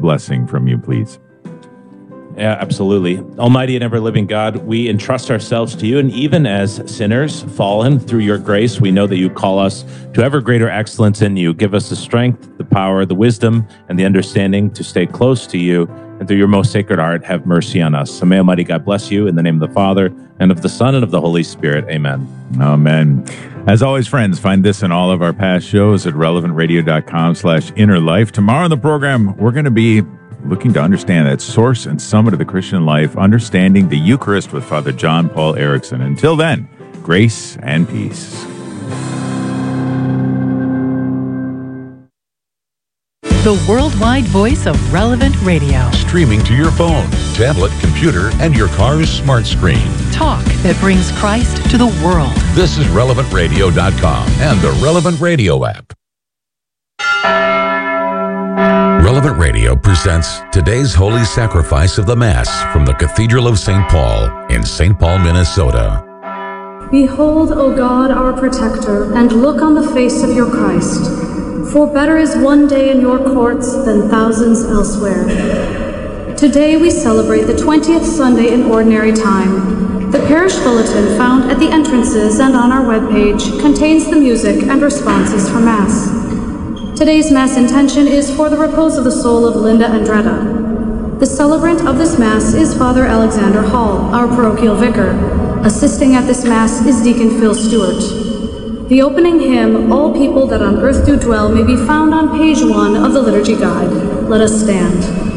blessing from you, please. Yeah, absolutely. Almighty and ever-living God, we entrust ourselves to you, and even as sinners, fallen through your grace, we know that you call us to ever greater excellence in you. Give us the strength, the power, the wisdom, and the understanding to stay close to you, and through your most sacred heart, have mercy on us. So may Almighty God bless you in the name of the Father, and of the Son, and of the Holy Spirit. Amen. Amen. As always, friends, find this and all of our past shows at relevantradio.com/innerlife. Tomorrow on the program, we're going to be looking to understand that source and summit of the Christian life, understanding the Eucharist with Father John Paul Erickson. Until then, grace and peace. The worldwide voice of Relevant Radio. Streaming to your phone, tablet, computer, and your car's smart screen. Talk that brings Christ to the world. This is relevantradio.com and the Relevant Radio app. Relevant Radio presents today's Holy Sacrifice of the Mass from the Cathedral of St. Paul in St. Paul, Minnesota. Behold, O God, our protector, and look on the face of your Christ. For better is one day in your courts than thousands elsewhere. Today we celebrate the 20th Sunday in Ordinary Time. The parish bulletin found at the entrances and on our webpage contains the music and responses for Mass. Today's Mass intention is for the repose of the soul of Linda Andretta. The celebrant of this Mass is Father Alexander Hall, our parochial vicar. Assisting at this Mass is Deacon Phil Stewart. The opening hymn, All People That on Earth Do Dwell, may be found on page 1 of the Liturgy Guide. Let us stand.